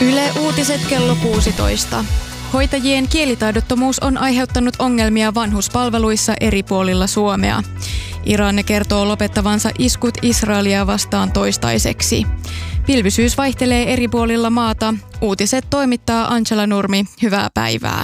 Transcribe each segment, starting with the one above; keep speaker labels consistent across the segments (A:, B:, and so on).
A: Yle Uutiset kello 16. Hoitajien kielitaidottomuus on aiheuttanut ongelmia vanhuspalveluissa eri puolilla Suomea. Iran kertoo lopettavansa iskut Israelia vastaan toistaiseksi. Pilvisyys vaihtelee eri puolilla maata. Uutiset toimittaa Angela Nurmi. Hyvää päivää.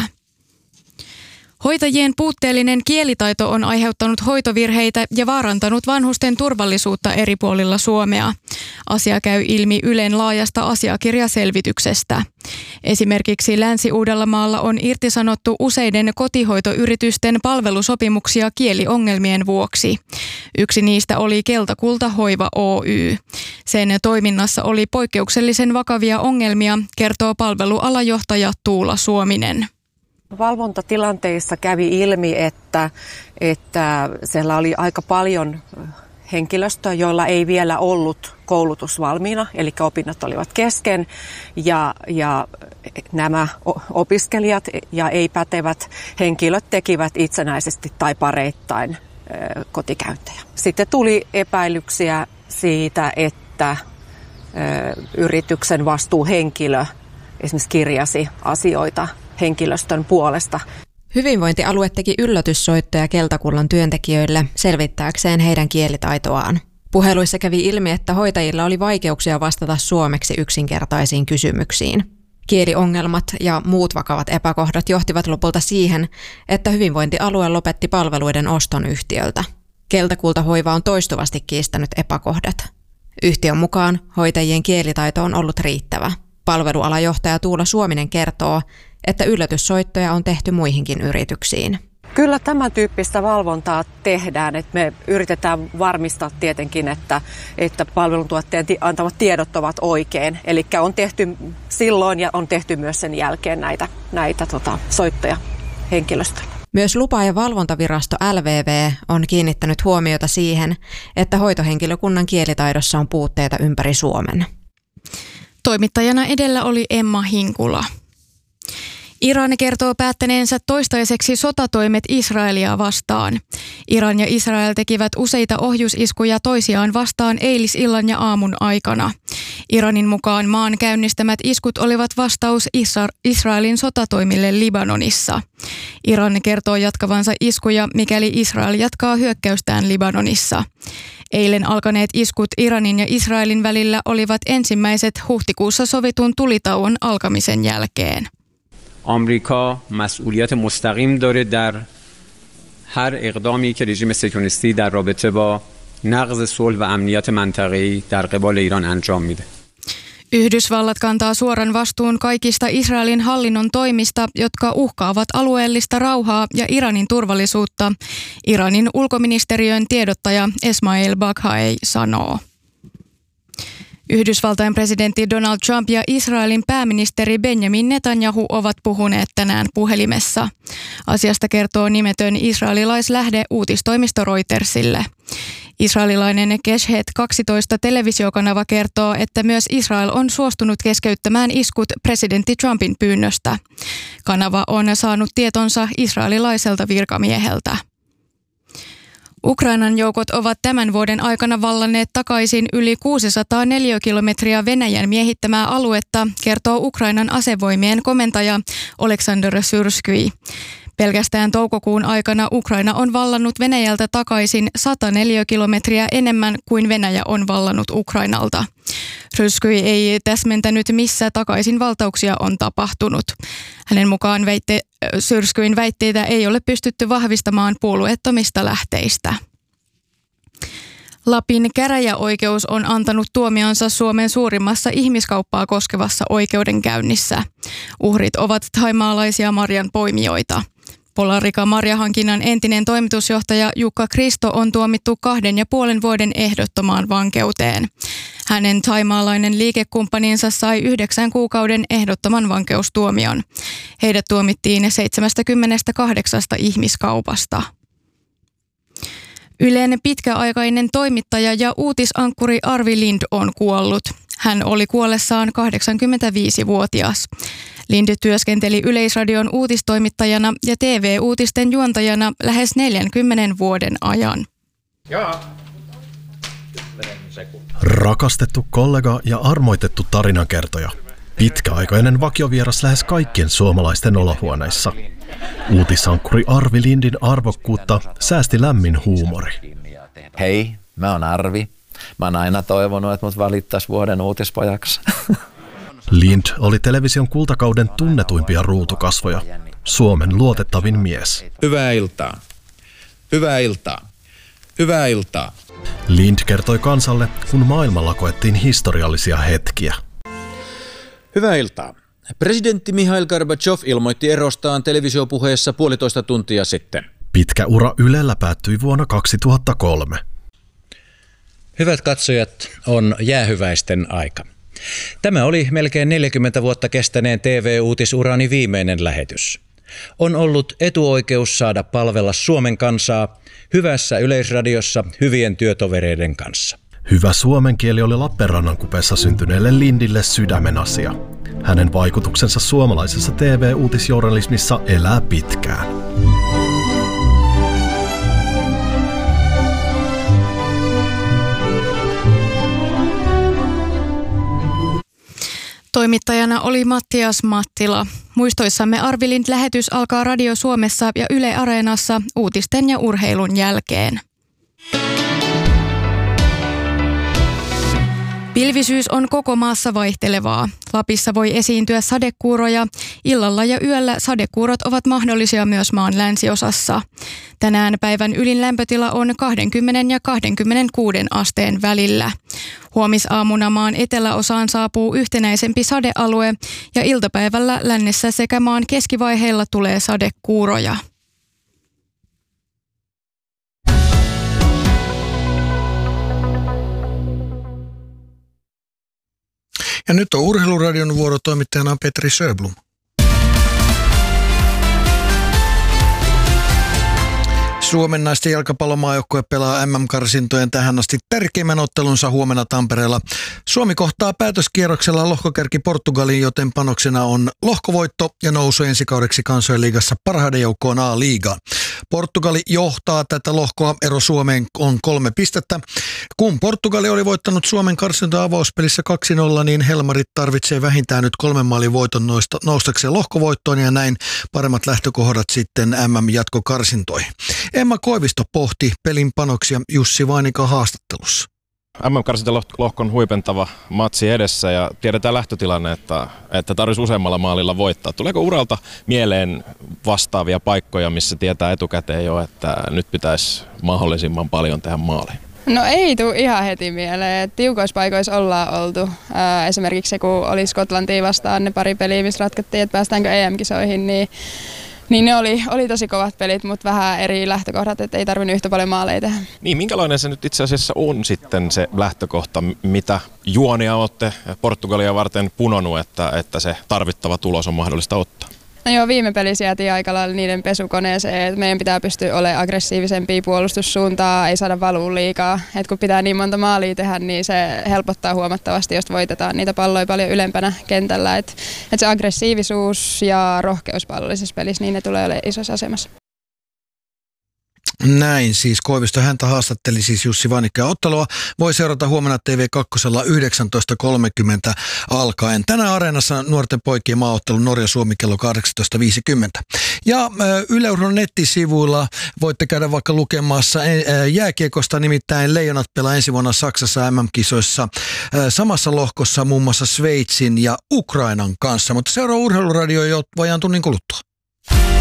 A: Hoitajien puutteellinen kielitaito on aiheuttanut hoitovirheitä ja vaarantanut vanhusten turvallisuutta eri puolilla Suomea. Asia käy ilmi Ylen laajasta asiakirjaselvityksestä. Esimerkiksi Länsi-Uudellamaalla on irtisanottu useiden kotihoitoyritysten palvelusopimuksia kieliongelmien vuoksi. Yksi niistä oli Keltakulta Hoiva Oy. Sen toiminnassa oli poikkeuksellisen vakavia ongelmia, kertoo palvelualajohtaja Tuula Suominen.
B: Valvontatilanteissa kävi ilmi, että siellä oli aika paljon henkilöstöä, joilla ei vielä ollut koulutus valmiina, eli opinnot olivat kesken ja nämä opiskelijat ja ei-pätevät henkilöt tekivät itsenäisesti tai pareittain kotikäyntejä. Sitten tuli epäilyksiä siitä, että yrityksen vastuuhenkilö esimerkiksi kirjasi asioita henkilöstön puolesta.
C: Hyvinvointialue teki yllätyssoittoja Keltakullan työntekijöille selvittääkseen heidän kielitaitoaan. Puheluissa kävi ilmi, että hoitajilla oli vaikeuksia vastata suomeksi yksinkertaisiin kysymyksiin. Kieliongelmat ja muut vakavat epäkohdat johtivat lopulta siihen, että hyvinvointialue lopetti palveluiden oston yhtiöltä. Keltakulta Hoiva on toistuvasti kiistänyt epäkohdat. Yhtiön mukaan hoitajien kielitaito on ollut riittävä. Palvelualajohtaja Tuula Suominen kertoo, että yllätyssoittoja on tehty muihinkin yrityksiin.
B: Kyllä tämän tyyppistä valvontaa tehdään, että me yritetään varmistaa tietenkin, että palveluntuottajan antamat tiedot ovat oikein. Eli on tehty silloin ja on tehty myös sen jälkeen näitä soittoja henkilöstölle.
C: Myös lupa- ja valvontavirasto LVV on kiinnittänyt huomiota siihen, että hoitohenkilökunnan kielitaidossa on puutteita ympäri Suomen.
A: Toimittajana edellä oli Emma Hinkula. Iran kertoo päättäneensä toistaiseksi sotatoimet Israelia vastaan. Iran ja Israel tekivät useita ohjusiskuja toisiaan vastaan eilisillan ja aamun aikana. Iranin mukaan maan käynnistämät iskut olivat vastaus Israelin sotatoimille Libanonissa. Iran kertoo jatkavansa iskuja, mikäli Israel jatkaa hyökkäystään Libanonissa. Eilen alkaneet iskut Iranin ja Israelin välillä olivat ensimmäiset huhtikuussa sovitun tulitauon alkamisen jälkeen.
D: آمریکا مسئولیت مستقیم داره در هر اقدامی که رژیم صهیونیستی در رابطه با نقض صلح و امنیت منطقه‌ای در قبال ایران انجام میده.
A: Yhdysvallat kantaa suoran vastuun kaikista Israelin hallinnon toimista, jotka uhkaavat alueellista rauhaa ja Iranin turvallisuutta, Iranin ulkoministeriön tiedottaja Esmail Baghai sanoo. Yhdysvaltain presidentti Donald Trump ja Israelin pääministeri Benjamin Netanyahu ovat puhuneet tänään puhelimessa. Asiasta kertoo nimetön israelilaislähde uutistoimisto Reutersille. Israelilainen Keshet 12 televisiokanava kertoo, että myös Israel on suostunut keskeyttämään iskut presidentti Trumpin pyynnöstä. Kanava on saanut tietonsa israelilaiselta virkamieheltä. Ukrainan joukot ovat tämän vuoden aikana vallanneet takaisin yli 600 neliökilometriä Venäjän miehittämää aluetta, kertoo Ukrainan asevoimien komentaja Oleksandr Syrskyi. Pelkästään toukokuun aikana Ukraina on vallannut Venäjältä takaisin 100 neliökilometriä enemmän kuin Venäjä on vallannut Ukrainalta. Syrskyi ei täsmentänyt, missä takaisinvaltauksia on tapahtunut. Hänen mukaan Syrskyin väitteitä ei ole pystytty vahvistamaan puolueettomista lähteistä. Lapin käräjäoikeus on antanut tuomionsa Suomen suurimmassa ihmiskauppaa koskevassa oikeudenkäynnissä. Uhrit ovat thaimaalaisia marjanpoimijoita. Polarika marjahankinnan entinen toimitusjohtaja Jukka Kristo on tuomittu 2,5 vuoden ehdottomaan vankeuteen. Hänen thaimaalainen liikekumppaninsa sai 9 kuukauden ehdottoman vankeustuomion. Heidät tuomittiin 78 ihmiskaupasta. Ylen pitkäaikainen toimittaja ja uutisankkuri Arvi Lind on kuollut. Hän oli kuollessaan 85-vuotias. Lind työskenteli Yleisradion uutistoimittajana ja TV-uutisten juontajana lähes 40 vuoden ajan.
E: Rakastettu kollega ja armoitettu tarinankertoja. Pitkäaikainen vakiovieras lähes kaikkien suomalaisten olohuoneissa. Uutisankkuri Arvi Lindin arvokkuutta säästi lämmin huumori.
F: Hei, mä oon Arvi. Mä oon aina toivonut, että mut valittaisi vuoden uutispojaksi.
E: Lind oli television kultakauden tunnetuimpia ruutukasvoja. Suomen luotettavin mies.
G: Hyvää iltaa. Hyvää iltaa. Hyvää iltaa.
E: Lind kertoi kansalle, kun maailmalla koettiin historiallisia hetkiä.
G: Hyvää iltaa. Presidentti Mikhail Gorbachev ilmoitti erostaan televisiopuheessa 1,5 tuntia sitten.
E: Pitkä ura Ylellä päättyi vuonna 2003.
H: Hyvät katsojat, on jäähyväisten aika. Tämä oli melkein 40 vuotta kestäneen TV-uutisurani viimeinen lähetys. On ollut etuoikeus saada palvella Suomen kansaa hyvässä Yleisradiossa hyvien työtovereiden kanssa.
E: Hyvä suomen kieli oli Lappeenrannan kupeessa syntyneelle Lindille sydämen asia. Hänen vaikutuksensa suomalaisessa TV-uutisjournalismissa elää pitkään.
A: Toimittajana oli Mattias Mattila. Muistoissamme Arvi Lind-lähetys alkaa Radio Suomessa ja Yle Areenassa uutisten ja urheilun jälkeen. Pilvisyys on koko maassa vaihtelevaa. Lapissa voi esiintyä sadekuuroja. Illalla ja yöllä sadekuurot ovat mahdollisia myös maan länsiosassa. Tänään päivän ylin lämpötila on 20 ja 26 asteen välillä. Huomisaamuna maan eteläosaan saapuu yhtenäisempi sadealue ja iltapäivällä lännessä sekä maan keskivaiheilla tulee sadekuuroja.
I: Ja nyt on Urheiluradion vuoro, toimittajana on Petri Sjöblom. Suomen naisten jalkapallomaajoukkue pelaa MM-karsintojen tähän asti tärkeimmän ottelunsa huomenna Tampereella. Suomi kohtaa päätöskierroksella lohkokärki Portugaliin, joten panoksena on lohkovoitto ja nousu ensikaudeksi Kansainliigassa parhaiden joukkoon A-liigaan. Portugali johtaa tätä lohkoa, ero Suomeen on 3 pistettä. Kun Portugali oli voittanut Suomen karsintojen avauspelissä 2-0, niin Helmarit tarvitsee vähintään nyt 3 maalin voiton noustakseen lohkovoittoon ja näin paremmat lähtökohdat sitten MM-jatkokarsintoihin. Emma Koivisto pohti pelin panoksia Jussi Vainikan haastattelussa.
J: MM-karsintalohkon huipentava matsi edessä ja tiedetään lähtötilanne, että tarvitsisi useammalla maalilla voittaa. Tuleeko uralta mieleen vastaavia paikkoja, missä tietää etukäteen jo, että nyt pitäisi mahdollisimman paljon tehdä maaleja?
K: No ei tule ihan heti mieleen. Tiukoissa paikoissa ollaan oltu. Esimerkiksi se, kun oli Skotlantia vastaan ne pari peliä, missä ratkottiin, että päästäänkö EM-kisoihin, niin ne oli tosi kovat pelit, mutta vähän eri lähtökohdat, että ei tarvinnut yhtä paljon maaleja tehdä.
J: Niin, minkälainen se nyt itse asiassa on sitten se lähtökohta, mitä juonia olette Portugalia varten punonut, että se tarvittava tulos on mahdollista ottaa?
K: No joo, viime pelissä jäätiin aika lailla niiden pesukoneeseen, että meidän pitää pystyä olemaan aggressiivisempia puolustussuuntaa, ei saada valua liikaa. Et kun pitää niin monta maalia tehdä, niin se helpottaa huomattavasti, jos voitetaan niitä palloja paljon ylempänä kentällä. Et se aggressiivisuus ja rohkeus pallollisessa pelissä, niin ne tulee olemaan isossa asemassa.
I: Näin siis Koivisto, häntä haastatteli siis Jussi Vanikka. Ottelua voi seurata huomenna TV2 19.30 alkaen. Tänään Areenassa nuorten poikien maaottelu Norja-Suomi kello 18.50. Ja Yle Urheilun nettisivuilla voitte käydä vaikka lukemassa jääkiekosta, nimittäin Leijonat pelaa ensi vuonna Saksassa MM-kisoissa samassa lohkossa muun muassa Sveitsin ja Ukrainan kanssa. Mutta seuraa Urheiluradio jo vajaan tunnin kuluttua.